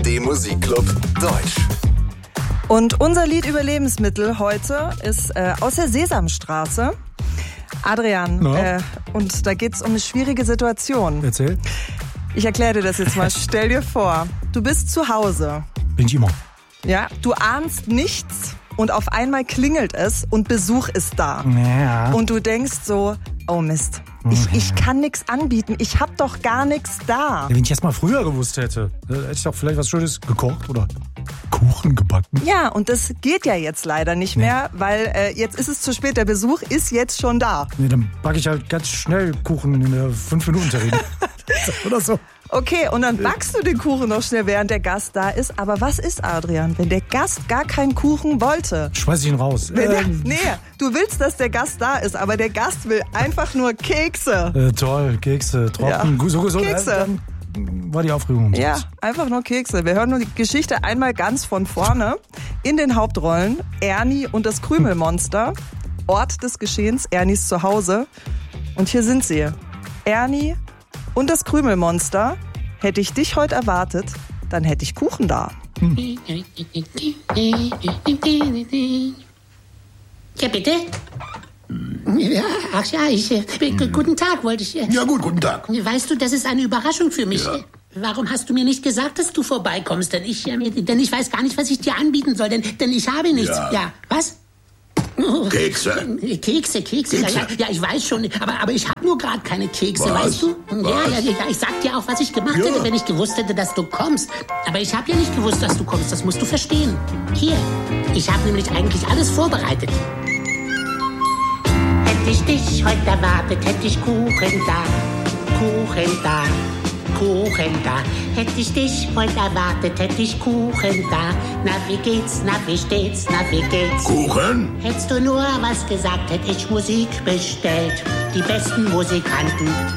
ARD Musikclub Deutsch. Und unser Lied über Lebensmittel heute ist aus der Sesamstraße. Adrian, und da geht's um eine schwierige Situation. Erzähl. Ich erkläre dir das jetzt mal. Stell dir vor, du bist zu Hause. Bin ich immer. Ja, du ahnst nichts und auf einmal klingelt es und Besuch ist da. Ja. Und du denkst so, oh Mist, ich kann nichts anbieten, ich hab doch gar nichts da. Ja, wenn ich erst mal früher gewusst hätte, hätte ich doch vielleicht was Schönes gekocht oder Kuchen gebacken. Ja, und das geht ja jetzt leider nicht mehr, weil jetzt ist es zu spät, der Besuch ist jetzt schon da. Nee, dann backe ich halt ganz schnell Kuchen in der 5-Minuten-Terrine. Oder so. Okay, und dann backst du den Kuchen noch schnell, während der Gast da ist. Aber was ist, Adrian, wenn der Gast gar keinen Kuchen wollte? Schmeiß ich ihn raus. Nee, du willst, dass der Gast da ist, aber der Gast will einfach nur Kekse. Toll, Kekse, trocken, Ja, so Kekse. Dann war die Aufregung umsonst. Ja, einfach nur Kekse. Wir hören nur die Geschichte einmal ganz von vorne. In den Hauptrollen Ernie und das Krümelmonster. Ort des Geschehens, Ernies Zuhause. Und hier sind sie. Ernie und das Krümelmonster. Hätte ich dich heute erwartet, dann hätte ich Kuchen da. Ja, bitte? Ja, ach ja, guten Tag, wollte ich. Ja gut, guten Tag. Weißt du, das ist eine Überraschung für mich. Ja. Warum hast du mir nicht gesagt, dass du vorbeikommst? Denn ich weiß gar nicht, was ich dir anbieten soll, denn ich habe nichts. Ja, was? Kekse. Kekse. Ja, ich weiß schon, aber ich habe nur gerade keine Kekse, Was? weißt du? Was? Ja, ich sag dir auch, was ich gemacht Ja. hätte, wenn ich gewusst hätte, dass du kommst. Aber ich habe ja nicht gewusst, dass du kommst, das musst du verstehen. Hier, ich habe nämlich eigentlich alles vorbereitet. Hätte ich dich heute erwartet, hätte ich Kuchen da. Hätte ich dich heute erwartet, hätte ich Kuchen da. Na, wie geht's, na, wie steht's, na, wie geht's? Kuchen? Hättest du nur was gesagt, hätte ich Musik bestellt. Die besten Musikanten